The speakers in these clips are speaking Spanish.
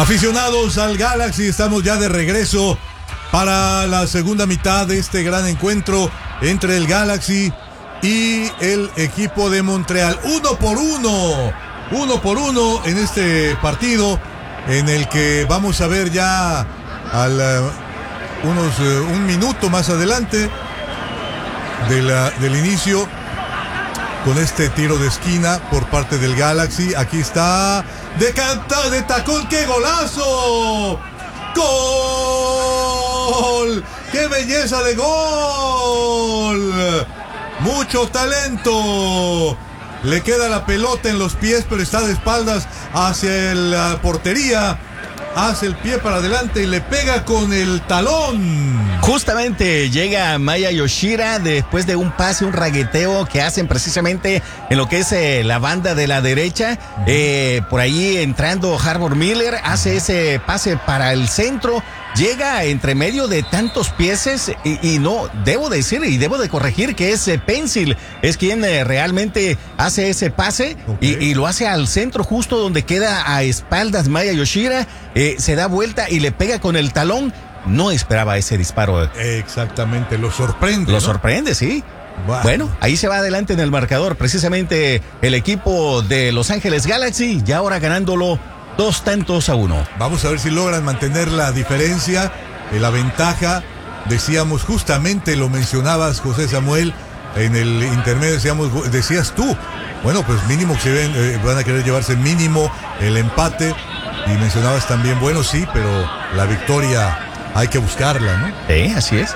Aficionados al Galaxy, estamos ya de regreso para la segunda mitad de este gran encuentro entre el Galaxy y el equipo de Montreal. Uno por uno en este partido en el que vamos a ver ya un minuto más adelante del inicio con este tiro de esquina por parte del Galaxy. Aquí está de tacón, ¡qué golazo! ¡Gol! ¡Qué belleza de gol! Mucho talento. Le queda la pelota en los pies, pero está de espaldas hacia la portería. Hace el pie para adelante y le pega con el talón. Justamente llega Maya Yoshida después de un pase, un ragueteo que hacen precisamente en lo que es la banda de la derecha. Por ahí entrando Harvard Miller, hace ese pase para el centro. Llega entre medio de tantos pieses y no, debo decir y debo de corregir que es Pencil, es quien realmente hace ese pase y lo hace al centro justo donde queda a espaldas Maya Yoshida, se da vuelta y le pega con el talón. No esperaba ese disparo. Exactamente, lo sorprende. Lo sorprende, sí. Bueno, ahí se va adelante en el marcador precisamente el equipo de Los Ángeles Galaxy, ya ahora ganándolo 2-1. Vamos a ver si logran mantener la diferencia, la ventaja. Decíamos, justamente lo mencionabas, José Samuel, en el intermedio decías tú, bueno, pues mínimo que van a querer llevarse mínimo el empate. Y mencionabas también, bueno, sí, pero la victoria hay que buscarla, ¿no? Sí, así es.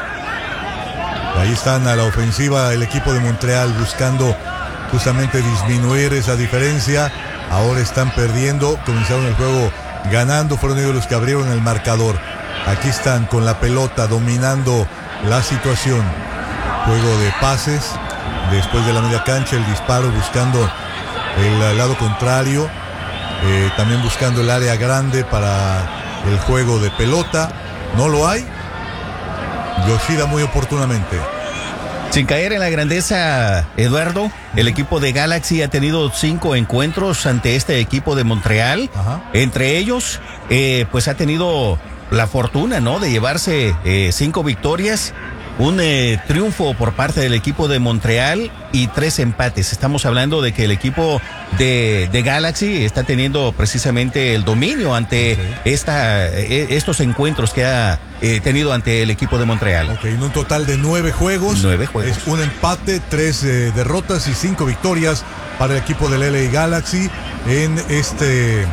Ahí están a la ofensiva el equipo de Montreal buscando justamente disminuir esa diferencia. Ahora están perdiendo, comenzaron el juego ganando, fueron ellos los que abrieron el marcador. Aquí están con la pelota dominando la situación. Juego de pases, después de la media cancha, el disparo buscando el lado contrario, también buscando el área grande para el juego de pelota. No lo hay. Yoshida muy oportunamente. Sin caer en la grandeza, Eduardo, el equipo de Galaxy ha tenido 5 encuentros ante este equipo de Montreal. Entre ellos, pues ha tenido la fortuna, ¿no?, de llevarse 5 victorias, un triunfo por parte del equipo de Montreal y 3 empates. Estamos hablando de que el equipo de Galaxy está teniendo precisamente el dominio ante estos encuentros que ha tenido ante el equipo de Montreal. En un total de 9 juegos. 9 juegos. Es un empate, 3 derrotas y 5 victorias para el equipo del LA Galaxy en este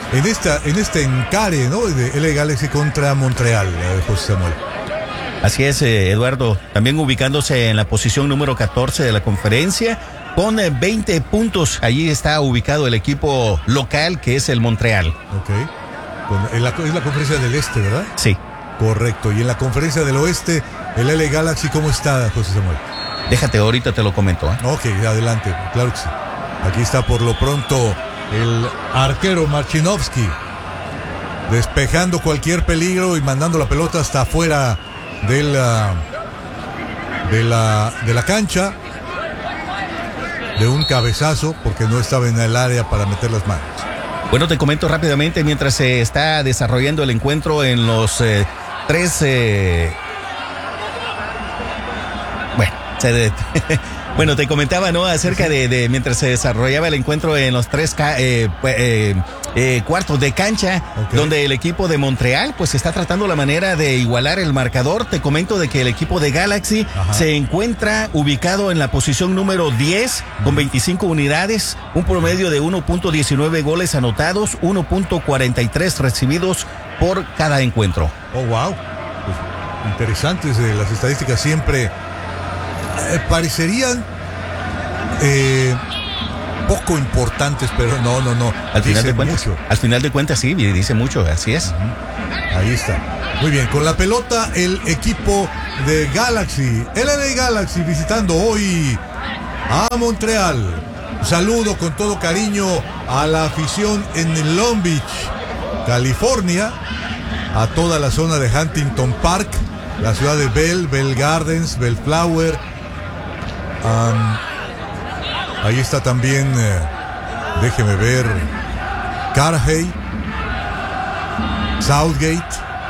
encare, ¿no?, de LA Galaxy contra Montreal, José Samuel. Así es, Eduardo, también ubicándose en la posición número 14 de la conferencia, con 20 puntos. Allí está ubicado el equipo local, que es el Montreal. Es la conferencia del este, ¿verdad? Sí. Correcto. Y en la conferencia del oeste, el LA Galaxy, ¿cómo está, José Samuel? Déjate, ahorita te lo comento. Ok, adelante, claro que sí. Aquí está por lo pronto el arquero Marchinovsky, despejando cualquier peligro y mandando la pelota hasta afuera de la cancha, de un cabezazo, porque no estaba en el área para meter las manos. Bueno, te comento rápidamente mientras se está desarrollando el encuentro en los 3 bueno, te comentaba, ¿no?, acerca de mientras se desarrollaba el encuentro en los 3 cuartos de cancha, donde el equipo de Montreal pues está tratando la manera de igualar el marcador. Te comento de que el equipo de Galaxy se encuentra ubicado en la posición número 10 con 25 unidades, un promedio de 1.19 goles anotados, 1.43 recibidos por cada encuentro. Oh, wow. Pues, interesantes las estadísticas, siempre parecerían poco importantes, pero no. Al final de cuentas sí, dice mucho, así es. Ahí está. Muy bien, con la pelota el equipo de Galaxy, el LA Galaxy, visitando hoy a Montreal. Saludo con todo cariño a la afición en Long Beach, California, a toda la zona de Huntington Park, la ciudad de Bell Gardens, Bellflower. Ahí está también, déjeme ver, Carhay. Southgate,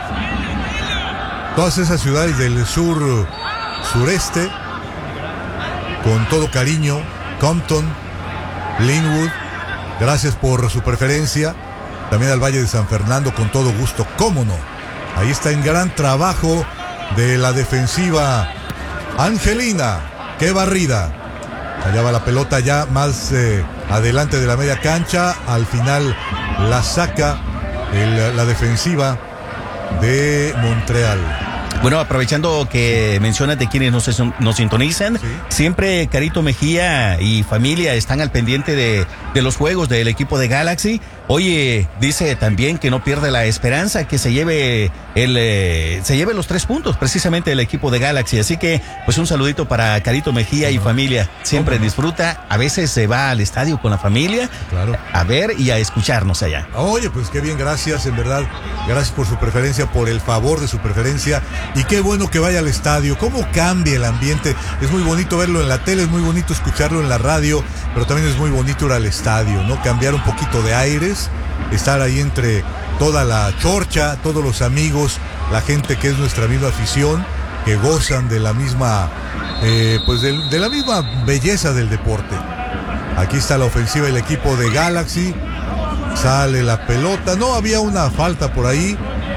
todas esas ciudades del sureste, con todo cariño, Compton, Linwood, gracias por su preferencia. También al Valle de San Fernando, con todo gusto, cómo no. Ahí está en gran trabajo de la defensiva angelina. ¡Qué barrida! Allá va la pelota ya más adelante de la media cancha. Al final la saca la defensiva de Montreal. Bueno, aprovechando que mencionas de quienes nos sintonizan, sí. Siempre Carito Mejía y familia están al pendiente de los juegos del equipo de Galaxy. Oye, dice también que no pierde la esperanza, que se lleve los 3 puntos precisamente el equipo de Galaxy. Así que, pues un saludito para Carito Mejía y familia. Siempre disfruta, a veces se va al estadio con la familia, claro, a ver y a escucharnos allá. Oye, pues qué bien, gracias, en verdad. Gracias por su preferencia, por el favor de su preferencia. Y qué bueno que vaya al estadio. Cómo cambia el ambiente. Es muy bonito verlo en la tele, es muy bonito escucharlo en la radio, pero también es muy bonito ir al estadio, ¿no? Cambiar un poquito de aires, estar ahí entre toda la chorcha, todos los amigos, la gente que es nuestra misma afición, que gozan de la misma, pues de la misma belleza del deporte. Aquí está la ofensiva del equipo de Galaxy. Sale la pelota. No, había una falta por ahí.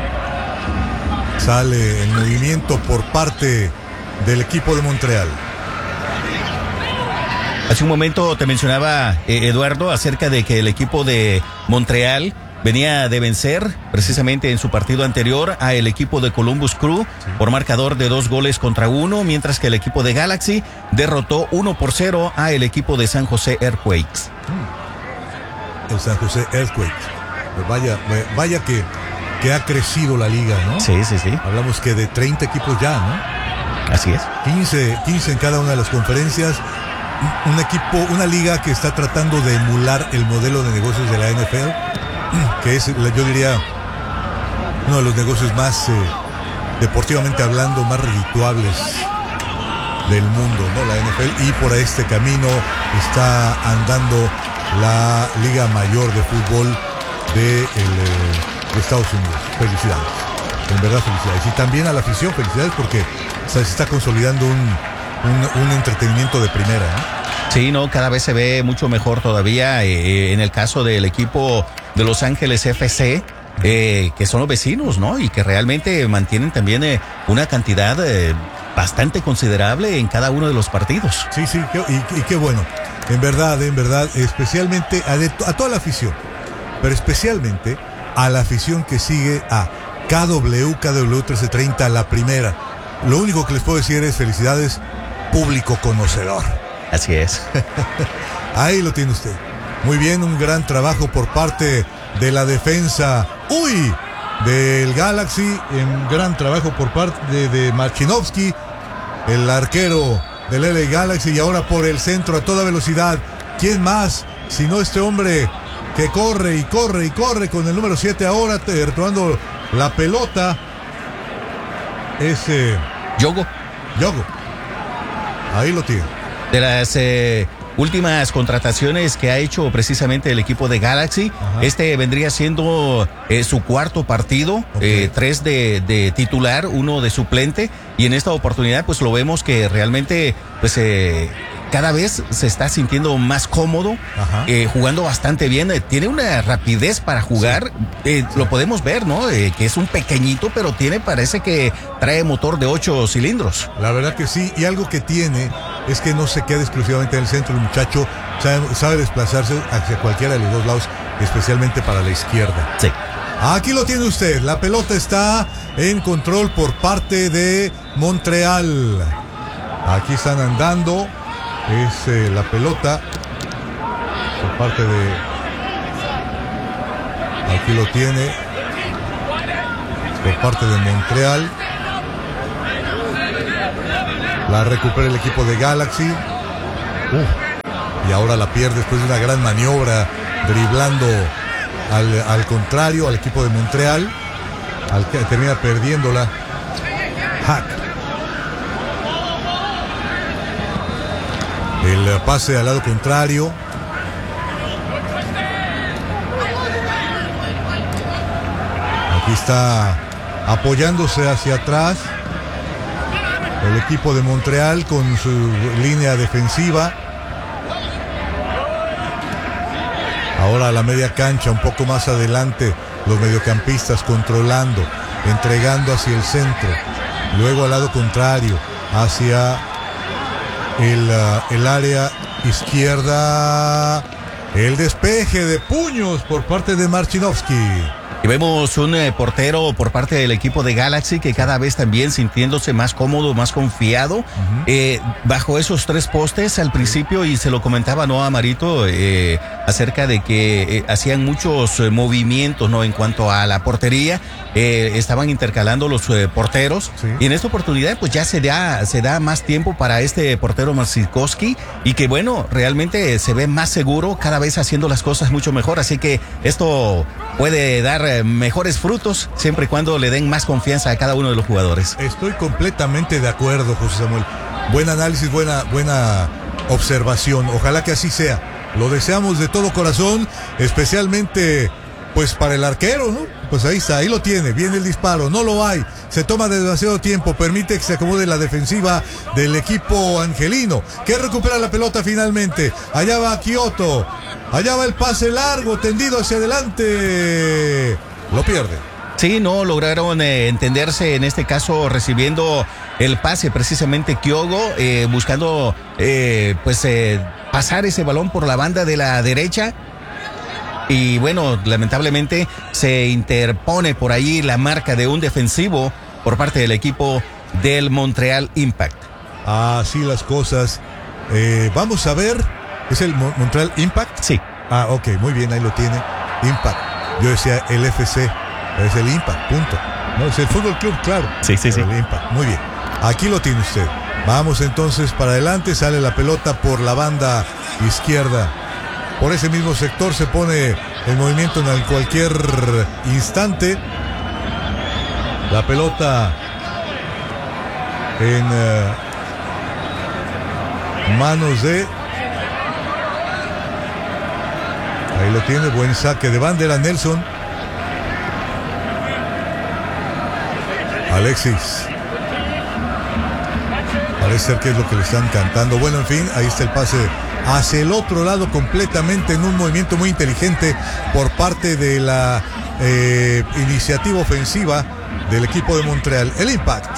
Sale el movimiento por parte del equipo de Montreal. Hace un momento te mencionaba, Eduardo, acerca de que el equipo de Montreal venía de vencer precisamente en su partido anterior a el equipo de Columbus Crew, sí, por marcador de 2-1, mientras que el equipo de Galaxy derrotó 1-0 a el equipo de San José Earthquakes. El San José Earthquakes. Vaya que ha crecido la liga, ¿no? Sí, sí, sí. Hablamos que de 30 equipos ya, ¿no? Así es. 15 en cada una de las conferencias. Una liga que está tratando de emular el modelo de negocios de la NFL, que es, yo diría, uno de los negocios más, deportivamente hablando, más redituables del mundo, ¿no? La NFL, y por este camino está andando la Liga Mayor de Fútbol de Estados Unidos. Felicidades, en verdad felicidades. Y también a la afición, felicidades, porque se está consolidando un entretenimiento de primera, ¿no? Sí, no, cada vez se ve mucho mejor todavía en el caso del equipo de Los Ángeles FC, que son los vecinos, ¿no? Y que realmente mantienen también una cantidad bastante considerable en cada uno de los partidos. Sí, y qué bueno. En verdad, especialmente a toda la afición, pero especialmente a la afición que sigue a KW 1330, la primera. Lo único que les puedo decir es felicidades, público conocedor. Así es. Ahí lo tiene usted. Muy bien, un gran trabajo por parte de la defensa. Del Galaxy. Un gran trabajo por parte de Marchinovsky, el arquero del LA Galaxy. Y ahora por el centro a toda velocidad. ¿Quién más? Sino este hombre que corre y corre y corre con el número 7 ahora, retomando la pelota. Yogo. Ahí lo tiene. De las últimas contrataciones que ha hecho precisamente el equipo de Galaxy, ajá, vendría siendo su cuarto partido, okay, 3 de titular, 1 de suplente, y en esta oportunidad pues lo vemos que realmente pues cada vez se está sintiendo más cómodo, jugando bastante bien, tiene una rapidez para jugar, sí, lo podemos ver, ¿no? Que es un pequeñito, pero parece que trae motor de 8 cilindros. La verdad que sí, y algo que tiene es que no se queda exclusivamente en el centro, el muchacho sabe desplazarse hacia cualquiera de los dos lados, especialmente para la izquierda. Sí. Aquí lo tiene usted, la pelota está en control por parte de Montreal. Aquí están andando. Es la pelota por parte de... Aquí lo tiene por parte de Montreal. La recupera el equipo de Galaxy. Y ahora la pierde después de una gran maniobra, driblando al contrario, al equipo de Montreal. Al que termina perdiéndola. Hack. El pase al lado contrario. Aquí está apoyándose hacia atrás el equipo de Montreal con su línea defensiva. Ahora a la media cancha, un poco más adelante, los mediocampistas controlando, entregando hacia el centro, luego al lado contrario, hacia el área izquierda. El despeje de puños por parte de Marcinovski. Y vemos un portero por parte del equipo de Galaxy que cada vez también sintiéndose más cómodo, más confiado, bajo esos 3 postes al principio, y se lo comentaba, ¿no?, a Marito, acerca de que hacían muchos movimientos, ¿no?, en cuanto a la portería, estaban intercalando los porteros, sí. Y en esta oportunidad pues ya se da más tiempo para este portero Marcinkowski, y que bueno, realmente se ve más seguro, cada vez haciendo las cosas mucho mejor, así que esto puede dar mejores frutos siempre y cuando le den más confianza a cada uno de los jugadores. Estoy completamente de acuerdo, José Samuel. Buen análisis, buena observación. Ojalá que así sea. Lo deseamos de todo corazón, especialmente pues para el arquero, ¿no? Pues ahí está, ahí lo tiene, viene el disparo, no lo hay, se toma demasiado tiempo, permite que se acomode la defensiva del equipo angelino, que recupera la pelota finalmente. Allá va Kyoto, allá va el pase largo, tendido hacia adelante, lo pierde. Sí, no lograron entenderse en este caso, recibiendo el pase precisamente Kyogo, buscando pasar ese balón por la banda de la derecha. Y bueno, lamentablemente se interpone por ahí la marca de un defensivo por parte del equipo del Montreal Impact. Así las cosas. Vamos a ver, ¿es el Montreal Impact? Sí. Ah, ok, muy bien, ahí lo tiene. Impact. Yo decía el FC, es el Impact, punto. No, es el Fútbol Club, claro. Sí. El Impact, muy bien. Aquí lo tiene usted. Vamos entonces para adelante, sale la pelota por la banda izquierda. Por ese mismo sector se pone el movimiento en cualquier instante. La pelota en manos de... Ahí lo tiene, buen saque de bandera Nelson. Alexis. Parece ser que es lo que le están cantando. Bueno, en fin, ahí está el pase hacia el otro lado completamente en un movimiento muy inteligente por parte de la iniciativa ofensiva del equipo de Montreal, el Impact.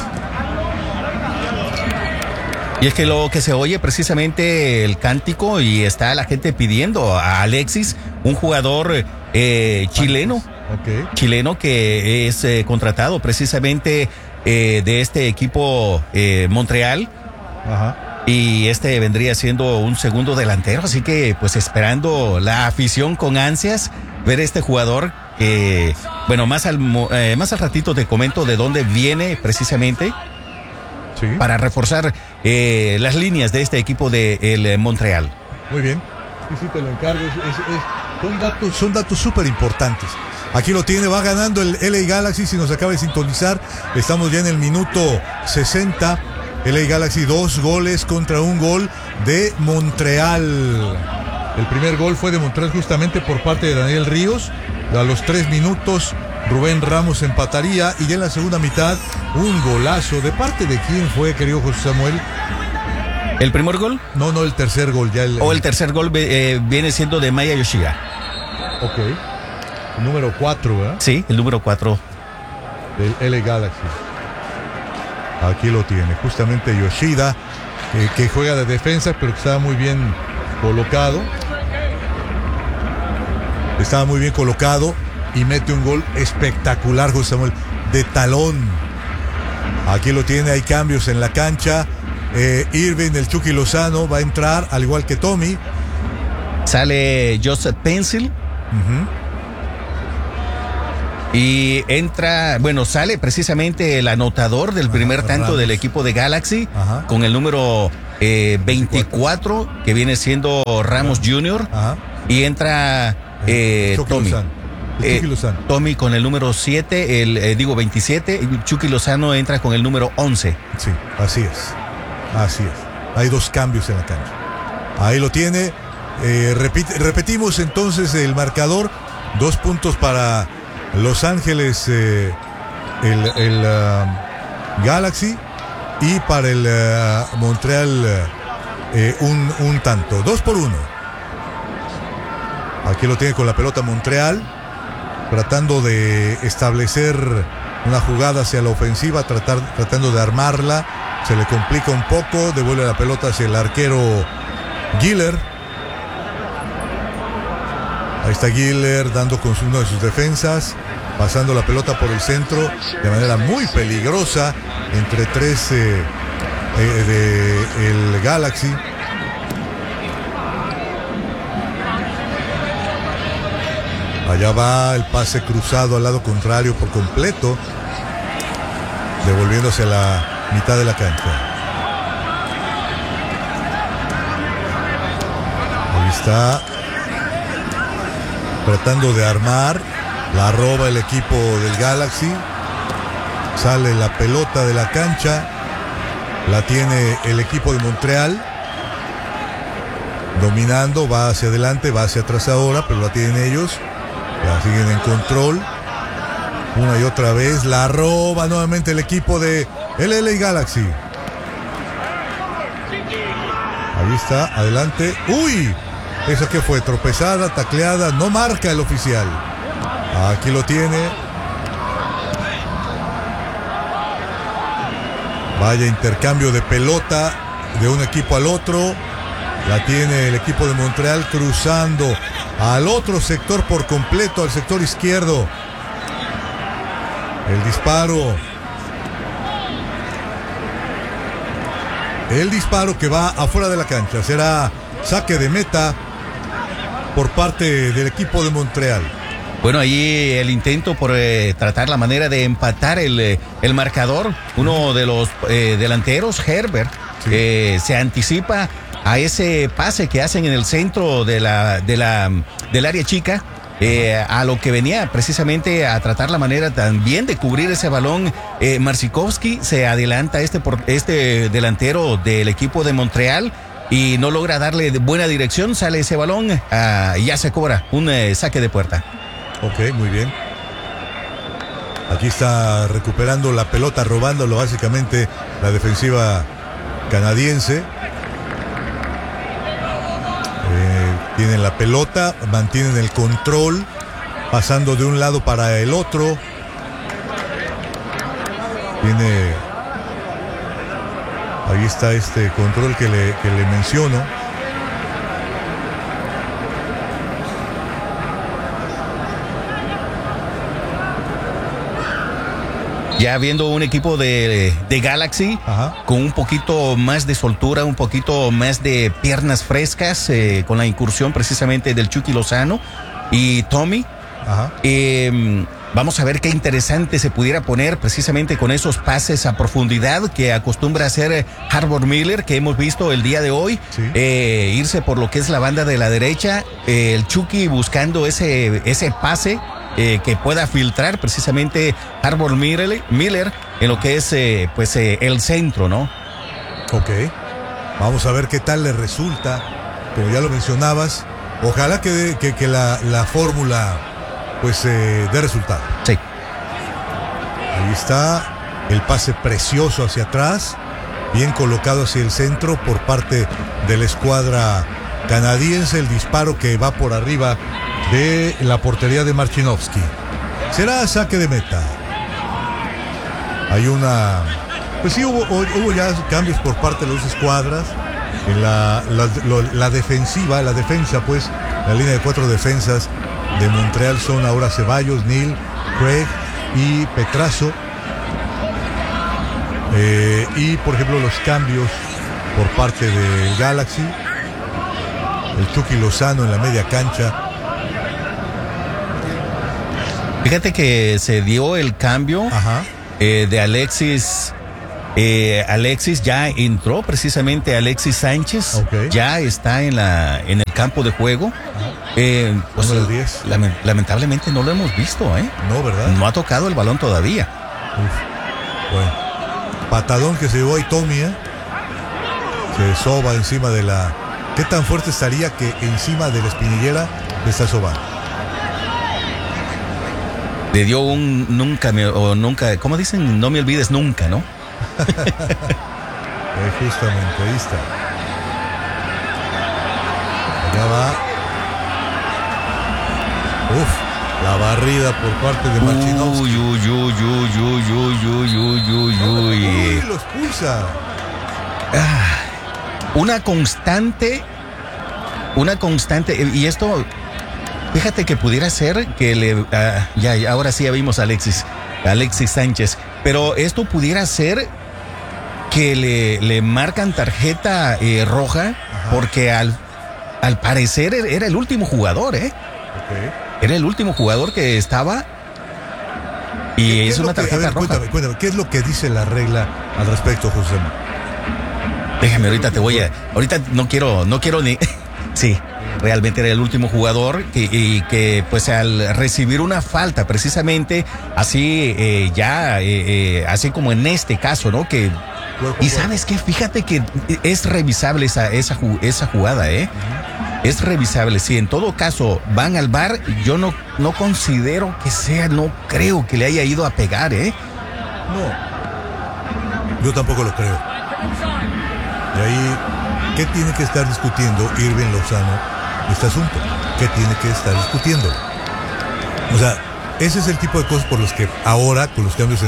Y es que lo que se oye precisamente el cántico, y está la gente pidiendo a Alexis, un jugador chileno, chileno que es contratado precisamente de este equipo Montreal. Ajá. Y vendría siendo un segundo delantero, así que pues esperando la afición con ansias ver este jugador. Bueno, más al ratito te comento de dónde viene precisamente, sí, para reforzar las líneas de este equipo de el Montreal. Muy bien, sí, te lo encargo. Son datos súper importantes. Aquí lo tiene, va ganando el LA Galaxy. Si nos acaba de sintonizar, estamos ya en el minuto 60. LA Galaxy 2 goles contra 1 gol de Montreal. El primer gol fue de Montreal justamente por parte de Daniel Ríos. A los 3 minutos Rubén Ramos empataría, y ya en la segunda mitad un golazo. ¿De parte de quién fue, querido José Samuel? ¿El primer gol? No, el tercer gol. El tercer gol viene siendo de Maya Yoshida. Ok. El número 4, ¿verdad? Sí, el número 4 del LA Galaxy. Aquí lo tiene, justamente Yoshida, que juega de defensa, pero que estaba muy bien colocado. Estaba muy bien colocado y mete un gol espectacular, José Samuel, de talón. Aquí lo tiene, hay cambios en la cancha. Irving, el Chucky Lozano, va a entrar, al igual que Tommy. Sale Joseph Pencil. Y sale precisamente el anotador del primer tanto Ramos del equipo de Galaxy, con el número 24, que viene siendo Ramos Jr. Y entra Tommy. Tommy con el número 7, 27, y Chucky Lozano entra con el número 11. Sí, así es. Hay 2 cambios en la cancha. Ahí lo tiene. Repetimos entonces el marcador. 2 puntos para Los Ángeles Galaxy, y para el Montreal un tanto, 2-1. Aquí lo tiene con la pelota Montreal, tratando de establecer una jugada hacia la ofensiva, tratando de armarla. Se le complica un poco, devuelve la pelota hacia el arquero Giller. Ahí está Giller dando con uno de sus defensas, pasando la pelota por el centro de manera muy peligrosa entre tres del Galaxy. Allá va el pase cruzado al lado contrario por completo, devolviéndose a la mitad de la cancha. Ahí está, tratando de armar, la roba el equipo del Galaxy. Sale la pelota de la cancha, la tiene el equipo de Montreal, dominando, va hacia adelante, va hacia atrás ahora, pero la tienen ellos. La siguen en control. Una y otra vez. La roba nuevamente el equipo de el LA Galaxy. Ahí está, adelante. ¡Uy! ¿Esa que fue? Tropezada, tacleada. No marca el oficial. Aquí lo tiene. Vaya intercambio de pelota de un equipo al otro. La tiene el equipo de Montreal cruzando al otro sector por completo, al sector izquierdo. El disparo que va afuera de la cancha. Será saque de meta por parte del equipo de Montreal. Bueno, ahí el intento por tratar la manera de empatar el marcador. Uno de los delanteros, Herbert, sí, se anticipa a ese pase que hacen en el centro del área chica, a lo que venía precisamente a tratar la manera también de cubrir ese balón. Marcinkowski se adelanta este delantero del equipo de Montreal y no logra darle buena dirección. Sale ese balón y ya se cobra un saque de puerta. Ok, muy bien. Aquí está recuperando la pelota, robándolo básicamente la defensiva canadiense. Tienen la pelota, mantienen el control, pasando de un lado para el otro. Ahí está este control que le menciono. Ya viendo un equipo de Galaxy, ajá, con un poquito más de soltura, un poquito más de piernas frescas, con la incursión precisamente del Chucky Lozano y Tommy. Ajá. Vamos a ver qué interesante se pudiera poner precisamente con esos pases a profundidad que acostumbra hacer Harbor Miller, que hemos visto el día de hoy, sí, irse por lo que es la banda de la derecha, el Chucky buscando ese pase que pueda filtrar precisamente Harbor Miller en lo que es el centro, ¿no? Ok, vamos a ver qué tal le resulta, como ya lo mencionabas, ojalá que la fórmula dé resultado. Sí. Ahí está el pase precioso hacia atrás, bien colocado hacia el centro por parte de la escuadra canadiense. El disparo que va por arriba de la portería de Marcinkowski. Será saque de meta. Hay hubo ya cambios por parte de las dos escuadras. En la defensa, la línea de 4 defensas de Montreal son ahora Ceballos, Neal, Craig y Petrazo. Y por ejemplo los cambios por parte del Galaxy, el Chucky Lozano en la media cancha. Fíjate que se dio el cambio de Alexis. Alexis ya entró precisamente, Alexis Sánchez, okay, ya está en el campo de juego. Número 10. Lamentablemente no lo hemos visto, No, ¿verdad? No ha tocado el balón todavía. Bueno, patadón que se llevó ahí Tommy, se soba encima de la... ¿Qué tan fuerte estaría que encima de la espinillera le está sobando? Le dio un nunca, ¿cómo dicen? No me olvides nunca, ¿no? Justamente, ahí está. Allá va. La barrida por parte de Marchinovski. Uy, Lo expulsa. Una constante, y esto, fíjate que pudiera ser que ahora sí ya vimos a Alexis Sánchez, pero esto pudiera ser que le marcan tarjeta roja. Ajá. Porque al parecer era el último jugador, ¿eh? Okay. Era el último jugador que estaba y es una tarjeta roja. Cuéntame, ¿qué es lo que dice la regla al respecto, José? Déjame, ahorita no quiero ni... Sí, realmente era el último jugador que pues al recibir una falta precisamente así así como en este caso, ¿no? Y ¿sabes qué? Fíjate que es revisable esa jugada, ¿eh? Uh-huh. Es revisable. Si en todo caso van al VAR, yo no considero no creo que le haya ido a pegar, ¿eh? No. Yo tampoco lo creo. Y ahí, ¿qué tiene que estar discutiendo Irving Lozano este asunto? ¿Qué tiene que estar discutiendo? O sea, ese es el tipo de cosas por los que ahora, con los cambios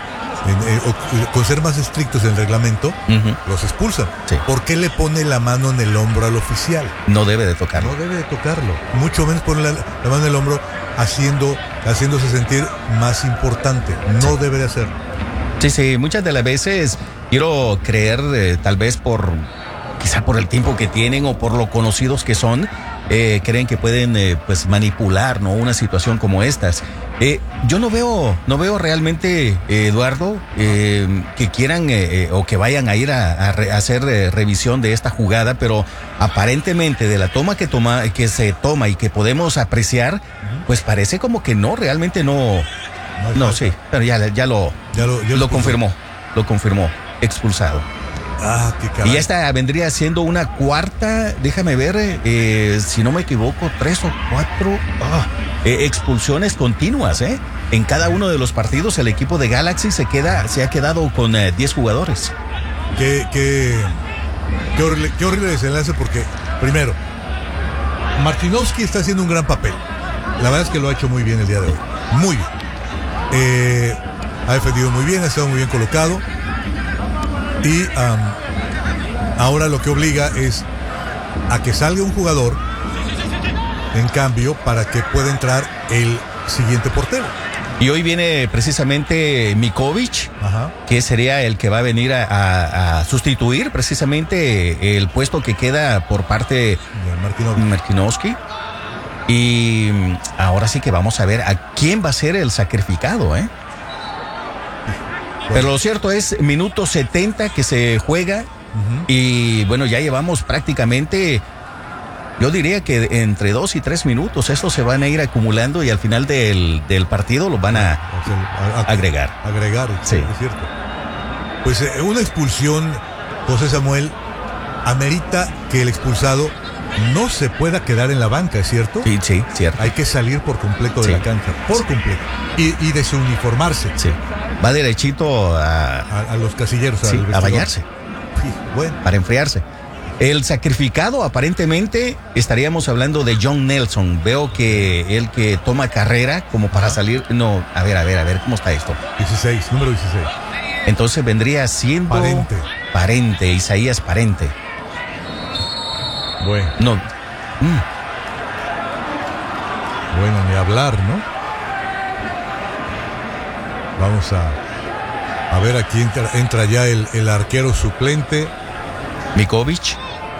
con ser más estrictos en el reglamento, uh-huh, los expulsan. Sí. ¿Por qué le pone la mano en el hombro al oficial? No debe de tocarlo. No debe de tocarlo. Mucho menos poner la mano en el hombro haciéndose sentir más importante. No debe de hacerlo. Sí, muchas de las veces quiero creer, tal vez quizá por el tiempo que tienen o por lo conocidos que son, creen que pueden pues manipular, ¿no? Una situación como estas. Yo no veo realmente, Eduardo, que quieran o que vayan a ir a hacer revisión de esta jugada, pero aparentemente de la toma que se toma y que podemos apreciar, pues parece como que realmente no. No, sí, pero ya lo confirmó. Lo confirmó, expulsado. Qué caray. Y esta vendría siendo una cuarta, déjame ver, si no me equivoco, 3 o 4 expulsiones continuas, ¿eh? En cada uno de los partidos el equipo de Galaxy se ha quedado con 10 jugadores. Qué horrible desenlace porque, primero, Marchinovski está haciendo un gran papel. La verdad es que lo ha hecho muy bien el día de hoy. Muy bien. Ha defendido muy bien, ha estado muy bien colocado. Y ahora lo que obliga es a que salga un jugador en cambio para que pueda entrar el siguiente portero. Y hoy viene precisamente Mikovic, ajá, que sería el que va a venir a sustituir precisamente el puesto que queda por parte de Marchinovski. Y ahora sí que vamos a ver a quién va a ser el sacrificado, ¿eh? Pero lo cierto es, minuto 70 que se juega, uh-huh, y bueno, ya llevamos prácticamente, yo diría que entre 2 y 3 minutos, estos se van a ir acumulando y al final del partido los van a agregar. Sí, es cierto. Pues una expulsión, José Samuel, amerita que el expulsado no se pueda quedar en la banca, ¿es cierto? Sí, cierto. Hay que salir por completo de la cancha, por completo, y desuniformarse. Sí. Va derechito a los casilleros, a bañarse. Sí, bueno. Para enfriarse. El sacrificado, aparentemente, estaríamos hablando de John Nelson. Veo que el que toma carrera como para salir. No, a ver, ¿cómo está esto? 16, número 16. Entonces vendría siendo. Parente, Isaías Parente. Bueno. No. Bueno, ni hablar, ¿no? Vamos a ver aquí entra ya el arquero suplente. Mikovic,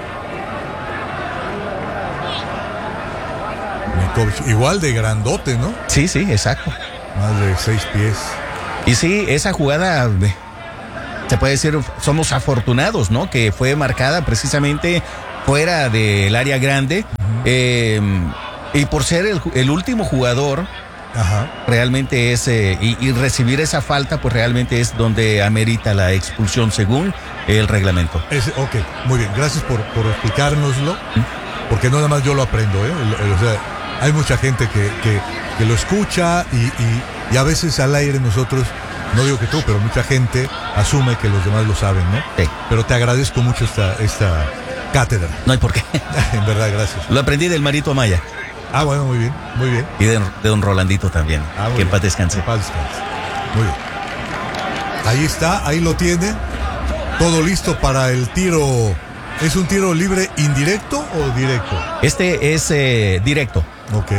igual de grandote, ¿no? Sí, exacto. Más de 6 pies. Y sí, esa jugada, se puede decir, somos afortunados, ¿no? Que fue marcada precisamente fuera del área grande. Uh-huh. Y por ser el último jugador, ajá, realmente es, y recibir esa falta, pues realmente es donde amerita la expulsión según el reglamento. Ok, muy bien, gracias por explicárnoslo, porque no nada más yo lo aprendo, o sea, hay mucha gente que lo escucha y a veces al aire nosotros, no digo que tú, pero mucha gente asume que los demás lo saben, ¿no? Sí. Pero te agradezco mucho esta cátedra. No hay por qué. En verdad, gracias. Lo aprendí del Marito Amaya. Ah, bueno, muy bien, muy bien. Y de don Rolandito también. Que en paz descanse. En paz descanse. Muy bien. Ahí está, ahí lo tiene. Todo listo para el tiro. ¿Es un tiro libre indirecto o directo? Este es directo. Ok.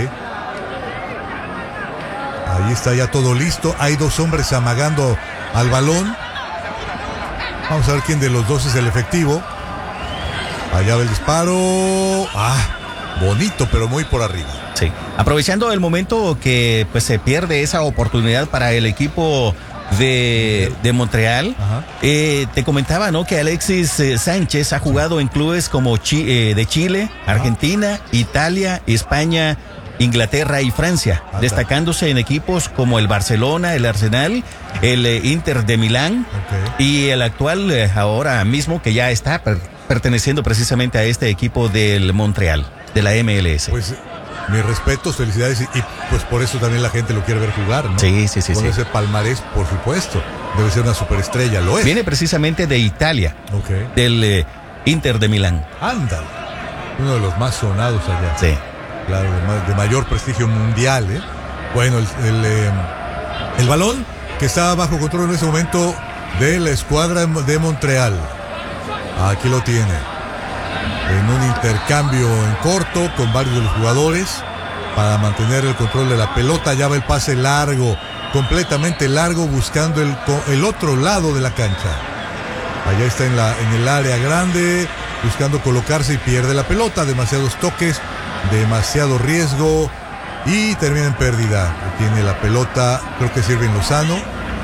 Ahí está ya todo listo. Hay dos hombres amagando al balón. Vamos a ver quién de los dos es el efectivo. Allá va el disparo. Bonito, pero muy por arriba. Sí. Aprovechando el momento que pues se pierde esa oportunidad para el equipo de Montreal, te comentaba, ¿no? Que Alexis Sánchez ha jugado en clubes como de Chile, Argentina, Italia, España, Inglaterra y Francia, destacándose en equipos como el Barcelona, el Arsenal, el Inter de Milán y el actual ahora mismo que ya está perteneciendo precisamente a este equipo del Montreal, de la MLS. Pues mis respetos, felicidades y pues por eso también la gente lo quiere ver jugar, ¿no? Sí. Con ese palmarés, por supuesto, debe ser una superestrella, lo es. Viene precisamente de Italia, del Inter de Milán. Ándale, uno de los más sonados allá. Sí. Claro, de mayor prestigio mundial, ¿eh? Bueno, el balón que está bajo control en ese momento de la escuadra de Montreal. Aquí lo tiene. En un intercambio en corto con varios de los jugadores para mantener el control de la pelota. Ya va el pase largo, completamente largo, buscando el otro lado de la cancha. Allá está en el área grande, buscando colocarse y pierde la pelota. Demasiados toques, demasiado riesgo y termina en pérdida. Tiene la pelota, creo que Irving Lozano.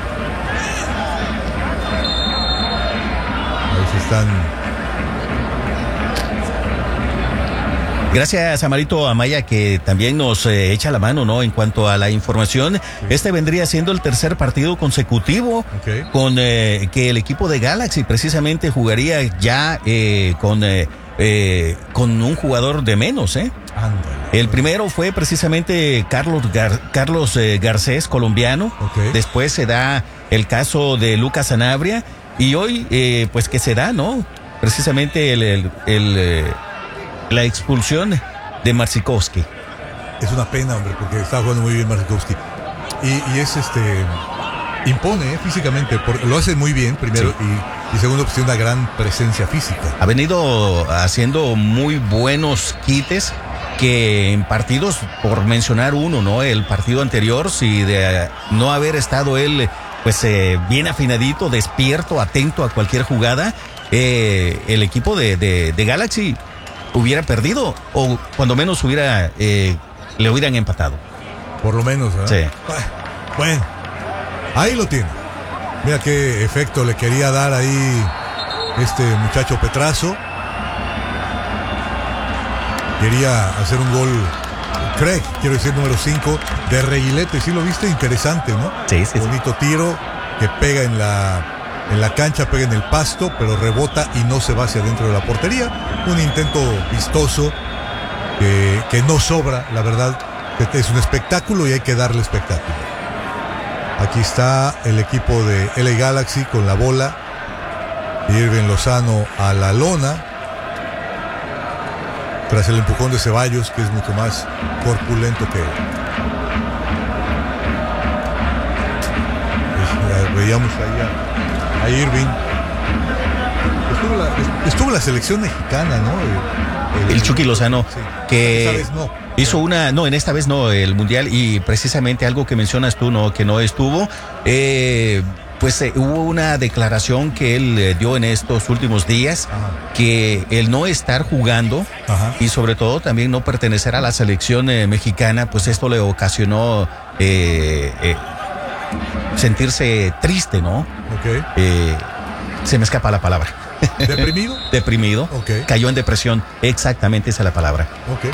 Ahí se están. Gracias a Marito Amaya, que también nos echa la mano, ¿no? En cuanto a la información, sí. Este vendría siendo el tercer partido consecutivo con que el equipo de Galaxy precisamente jugaría ya con un jugador de menos, ¿eh? El primero fue precisamente Carlos Garcés, colombiano. Después se da el caso de Lucas Sanabria y hoy, pues que se da, ¿no? Precisamente la expulsión de Marcikowski. Es una pena, hombre, porque está jugando muy bien Marcikowski. Y es impone físicamente, lo hace muy bien, primero, sí. y segundo, pues tiene una gran presencia física. Ha venido haciendo muy buenos quites que en partidos, por mencionar uno, ¿no? El partido anterior, si de no haber estado él, pues bien afinadito, despierto, atento a cualquier jugada, el equipo de Galaxy hubiera perdido o cuando menos le hubieran empatado. Por lo menos, ¿verdad? Sí. Bueno, ahí lo tiene. Mira qué efecto le quería dar ahí este muchacho Petrazo. Quería hacer un gol, Craig, quiero decir, número 5, de reguilete. ¿Sí lo viste? Interesante, ¿no? Sí. Bonito tiro que pega en la cancha, pega en el pasto, pero rebota y no se va hacia adentro de la portería. Un intento vistoso que no sobra, la verdad. Es un espectáculo y hay que darle espectáculo. Aquí está el equipo de LA Galaxy con la bola. Irving Lozano a la lona. Tras el empujón de Ceballos, que es mucho más corpulento que él. Veíamos ahí a Irving. Estuvo la selección mexicana, ¿no? El Chucky Lozano, sí. Que esta vez no. Hizo en esta vez no, el Mundial, y precisamente algo que mencionas tú, ¿no? Que no estuvo, pues hubo una declaración que él dio en estos últimos días, que el no estar jugando y sobre todo también no pertenecer a la selección mexicana, pues esto le ocasionó sentirse triste, ¿no? Se me escapa la palabra. ¿Deprimido? Deprimido. Cayó en depresión. Exactamente esa es la palabra.